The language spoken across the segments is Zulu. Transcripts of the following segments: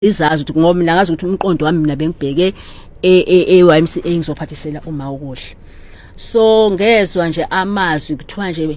izazi ukuthi ngoba mina ngazi ukuthi umqondo wami mina bengibheke e-YMCA ngizophathisela uma ukudla. So ngezwe nje amazwi kuthiwa nje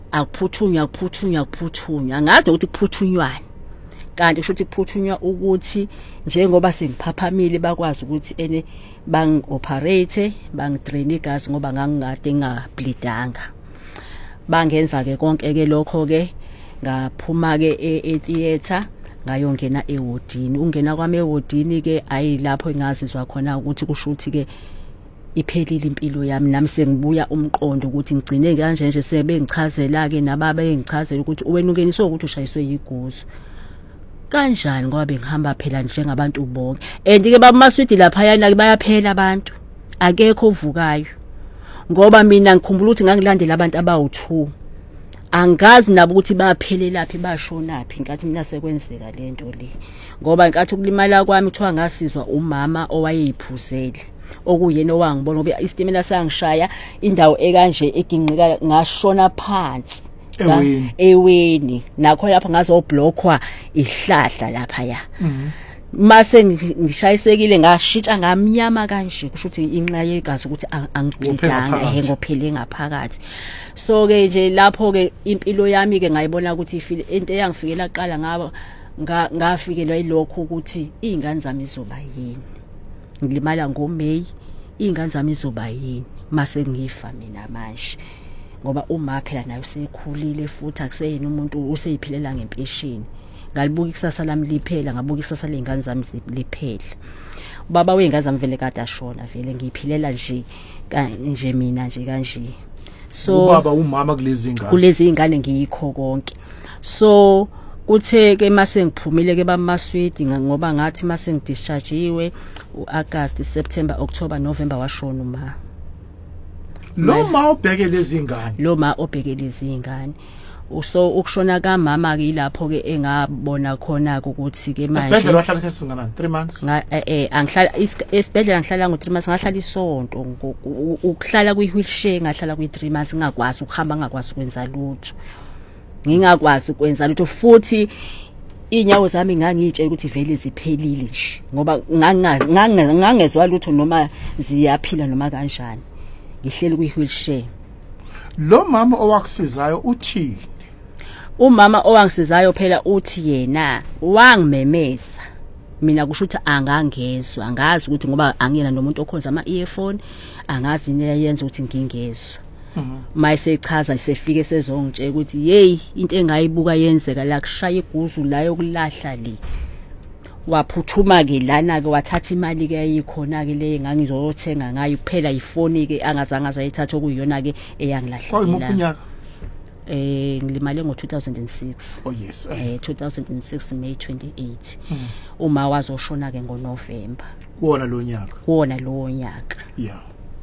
akuphuthunywa ngazi ukuthi kuphuthunywane kanti kusho ukuthi kuphuthunywa ukuthi njengoba sengiphaphamile bakwazi ukuthi ene bangi-operate bangidrain igazi ngoba ngangingade ngableedanga. Bangenza ke konke ke lokho ke ngaphuma ke e-theater ngayongena ewodini. Ungena kwami ewodini ke ayilapho engazizwa khona ukuthi kusho ukuthi ke iphelile impilo yami nami sengibuya umqondo ukuthi ngigcine kanje nje sebengichazela ke nababa engichazela ukuthi wena ungeniswe ukuthi ushayiswe yiguzu kanjani ngoba bengihamba phela njengabantu bonke. And ke bamaswidi lapha yana ke bayaphela abantu akekho ovukayo ngoba mina ngikhumbula ukuthi ngangilandela abantu abawu2 angazi nabo ukuthi baphelelaphi bashonaphi inkathi mina sekwenzeka lento le ngoba inkathi ukulimala kwami kuthiwa ngasizwa umama owayeyiphuzele okuyena owangibona ngoba isitimela sangishaya indawo ekanje eginqika ngashona phansi eweni nakho lapha ngazoblockwa ihlahla lapha ya mase ngishayisekile ngashitsha ngamnyama kanje kusho ukuthi inqa yegazi ukuthi angibhidanga ngophele ngaphakathi. So ke nje lapho ke impilo yami ke ngayibona ukuthi ifile into eyangifikela qala ngafikelwa yilokho ukuthi izingane zami izoba yini ngilimala ngoMay izingane zami izoba yini mase ngifa mina manje ngoba uma phela nayo sekhulile futhi akuseyena umuntu useyiphilela ngempesheni. Ngalibuka ikusasa lami liphela ngabuka ikusasa lezingane zami liphela. Ubaba wezingane zami vele kade ashona vele ngiyiphilela nje mina nje kanje. So ubaba umama kulezi izingane ngiyikho konke. So kuthe ke mase ngiphumile ke bamaswidi ngoba ngathi mase ngidischargewe uAugust September October November washona uma lo ma ubheke lezi ingane lo ma obheke lezi ingane. So ukushona kamama ke ilapho ke engabona khona ukuthi ke manje esibhedlela wahlala isikhathi singana 3 months angihlala esibhedlela ngihlala ngo3 months ngahlala isonto ukuhlala kwi-wheelchair ngahlala kwi3 months ngakwazi ukuhamba ngakwazi ukwenza lutho ngingakwazi ukwenza lutho futhi inyawo zami ngangitshela ukuthi vele ziphelile nje ngoba ngangezwa lutho noma ziyaphila noma kanjani ngihleli kwi-wheelchair. Lo mama owakusizayo uthi umama owangisizayo phela uthi yena wangimemeza mina kusho ukuthi angangezwe angazi ukuthi ngoba angiyena nomuntu okhonza ama-earphone angazi into eyenza ukuthi ngingezwe. Mayise echaza sefike sezongitshela ukuthi hey into engayibuka yenzeka la kushaya iguzu la yokulahla le waphuthuma ke lana ke wathatha imali ke ayikhona ke le ngangizothenga ngayo kuphela ifoni ke angazange azayithatha okuyiyona ke eyangilahla. Ngilimale ngo2006. Oh yes. 2006 May 28. Uma wazoshona ke ngoNovember. Kuwona lo nyaka. Yeah.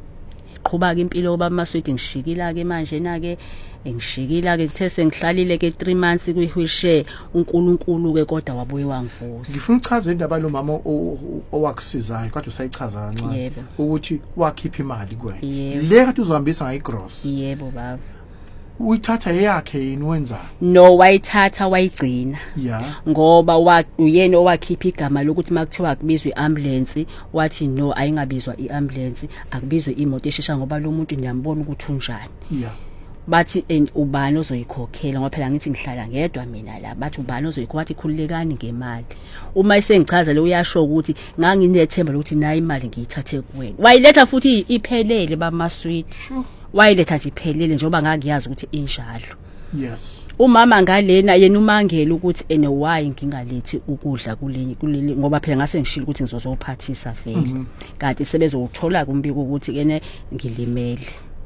Qhuba ke impilo bamaswidi ngishikila ke manje na ke ngishikila ke ngithe sengihlalile ke 3 months kwi-wheelchair uNkulunkulu ke kodwa wabuye wangivusa. Ngifuna uchaze indaba lo mama owakusizayo kade usayichaza kancane ukuthi wakhipha imali kuwena le kade uzohambisa ngayigross. Yebo baba. Uyithatha yakhe yini wenza? No wayithatha wayigcina. Yeah. Ngoba uyena owakhipha igama lokuthi makuthiwa kubizwe iambulance wathi no ayingabizwa iambulance akubizwe imoto eshesha ngoba lo muntu ngiyambona ukuthi unjani. Yeah. Bathi ubani ozoyikhokhela ngoba phela ngithi ngihlala ngedwa mina la bathi ubani ozoyikhokhela wathi khululekani ngemali. Uma isengichaza le uyasho ukuthi nganginethemba lokuthi nayi imali ngiyithathe kuwena. Wayiletha futhi iphelele bamaswidi. Sure. Wayiletha nje iphelele njengoba ngangiyazi ukuthi injalo. Yes. Umama ngalena yena umangela ukuthi ene why ngingalethi ukudla kuleli ngoba phela ngase ngishilo ukuthi ngizozophathisa vele. Kanti sebezothola kumbiko ukuthi kene ngilimele.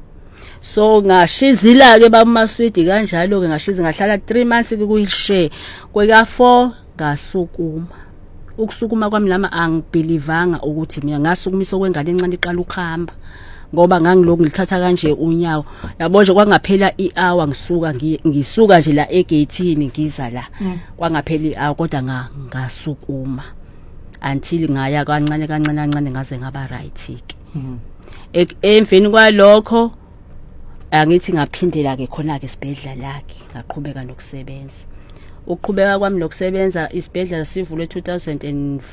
So ngashizila ke bamaswidi kanjalo ke ngashiza ngahlala 3 months kwi-wheelchair kweka 4 ngasukuma. Ukusukuma kwami lama angibelivanga ukuthi mina ngasukumisa kwengane encane iqala ukuhamba ngoba ngangiloko ngilithatha kanje unyawo yabo nje kwangaphela i-hour ngisuka nje la egatini ngiza la kwangaphela i-hour kodwa ngasukuma until ngaya kancane ngaze ngaba right ke emveni kwalokho angithi ngaphindela ke khona ke sibhedlela lakhe ngaqhubeka nokusebenza ukuqhubeka kwami lokusebenza isibhedlela sivulwe 2004